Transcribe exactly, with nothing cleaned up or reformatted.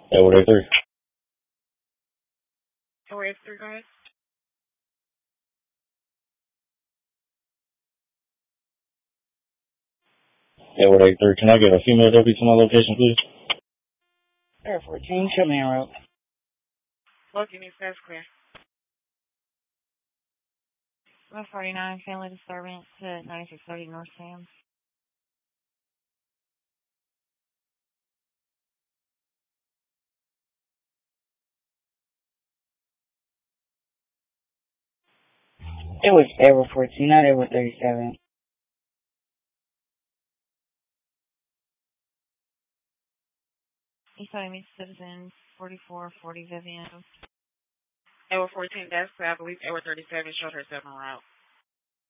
Edward A three. Edward A three, go ahead. Edward A three. Can I get a female deputy to my location, please? Air fourteen, Chilman Road. Logan, you fast clear. one forty-nine, family disturbance to ninety-six thirty North Sam. It was Edward fourteen, not Edward thirty-seven. East Miami Citizen, forty-four forty Vivian. Edward fourteen, that's clear. I believe Edward thirty-seven showed herself en route.